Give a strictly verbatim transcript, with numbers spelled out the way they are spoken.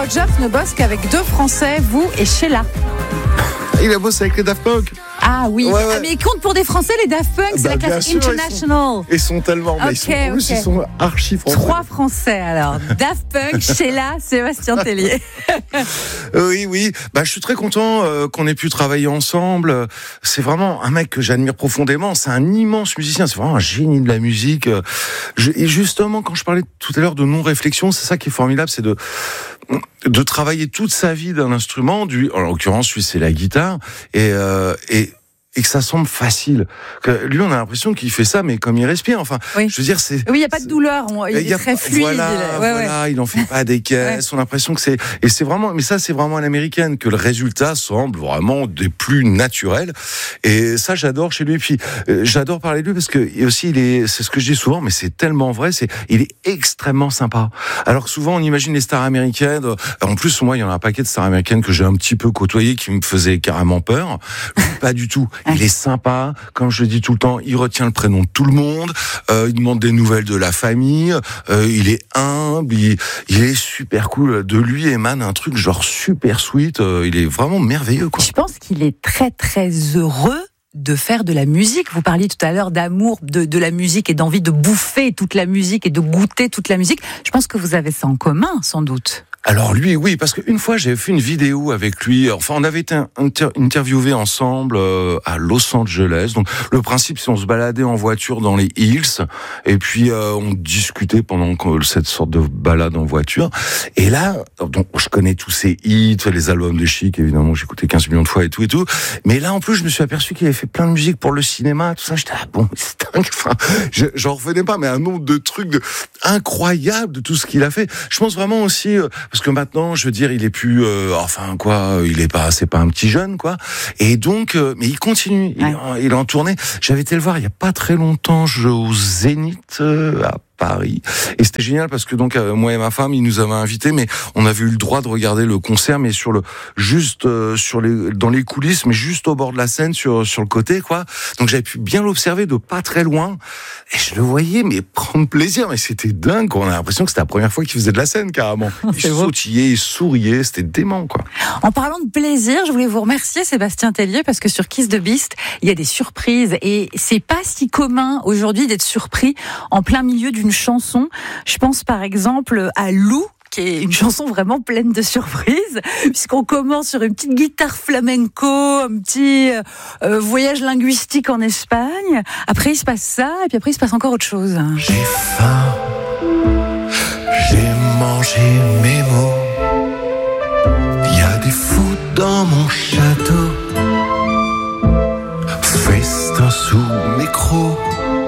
Jeff ne bosse qu'avec deux Français, vous et Sheila. Il a bossé avec les Daft Punk. Ah oui, ouais, ouais. Ah, mais ils comptent pour des Français les Daft Punk, c'est bah, la classe sûr, international. Ils sont, ils sont tellement, okay, mais ils sont, en plus, okay. ils sont archi français. Trois Français alors, Daft Punk, Sheila, Sébastien Tellier. Oui, oui, bah je suis très content euh, qu'on ait pu travailler ensemble. C'est vraiment un mec que j'admire profondément. C'est un immense musicien, c'est vraiment un génie de la musique. Je, et justement, quand je parlais tout à l'heure de non-réflexion, c'est ça qui est formidable, c'est de de travailler toute sa vie d'un instrument. Du, en l'occurrence, lui, c'est la guitare, et euh, et et que ça semble facile. Que lui, on a l'impression qu'il fait ça, mais comme il respire. Enfin, oui. je veux dire, c'est. Oui, il n'y a pas de douleur. On, il est a, très fluide. Voilà, il, est, ouais, voilà, ouais. Il en fait pas des caisses. Ouais. On a l'impression que c'est. Et c'est vraiment. Mais ça, c'est vraiment à l'américaine que le résultat semble vraiment des plus naturels. Et ça, j'adore chez lui. Et puis, euh, j'adore parler de lui parce que et aussi, il est. C'est ce que je dis souvent, mais c'est tellement vrai. C'est. Il est extrêmement sympa. Alors que souvent, on imagine les stars américaines. En plus, moi, il y en a un paquet de stars américaines que j'ai un petit peu côtoyé qui me faisaient carrément peur. Lui, pas du tout. Il est sympa, comme je le dis tout le temps, il retient le prénom de tout le monde, euh, il demande des nouvelles de la famille, euh, il est humble, il, il est super cool. De lui émane un truc genre super sweet, euh, il est vraiment merveilleux, quoi. Je pense qu'il est très très heureux de faire de la musique. Vous parliez tout à l'heure d'amour de, de la musique et d'envie de bouffer toute la musique et de goûter toute la musique. Je pense que vous avez ça en commun, sans doute. Alors lui, oui, parce qu'une fois, j'avais fait une vidéo avec lui. Enfin, on avait été inter- interviewés ensemble euh, à Los Angeles. Donc, le principe, c'est on se baladait en voiture dans les Hills, et puis euh, on discutait pendant cette sorte de balade en voiture. Et là, donc, je connais tous ses hits, les albums de Chic, évidemment, j'ai écouté quinze millions de fois et tout et tout. Mais là, en plus, je me suis aperçu qu'il avait fait plein de musique pour le cinéma, tout ça. J'étais ah bon, c'est dingue. Enfin, je, j'en revenais pas, mais un nombre de trucs de, incroyables de tout ce qu'il a fait. Je pense vraiment aussi. Euh, Parce que maintenant, je veux dire, il est plus, euh, enfin quoi, il est pas, c'est pas un petit jeune, quoi. Et donc, euh, mais il continue, il, ouais. il est en tournée. J'avais été le voir il y a pas très longtemps, je au Zénith euh, à Paris, et c'était génial parce que donc euh, moi et ma femme, ils nous avaient invités, mais on avait eu le droit de regarder le concert, mais sur le juste euh, sur les dans les coulisses, mais juste au bord de la scène, sur sur le côté, quoi. Donc j'avais pu bien l'observer de pas très loin, et je le voyais, mais prendre plaisir, mais c'était dingue, quoi. On a l'impression que c'était la première fois qu'il faisait de la scène, carrément. Il sautillait, il souriait, c'était dément, quoi. En parlant de plaisir, je voulais vous remercier, Sébastien Tellier, parce que sur Kiss the Beast, il y a des surprises, et c'est pas si commun aujourd'hui d'être surpris en plein milieu d'une chanson. Je pense par exemple à Lou, qui est une chanson vraiment pleine de surprises, puisqu'on commence sur une petite guitare flamenco, un petit euh, voyage linguistique en Espagne. Après, il se passe ça, et puis après, il se passe encore autre chose. J'ai faim, j'ai mangé mes mots. Il y a des fous dans mon château, festin sous mes crocs.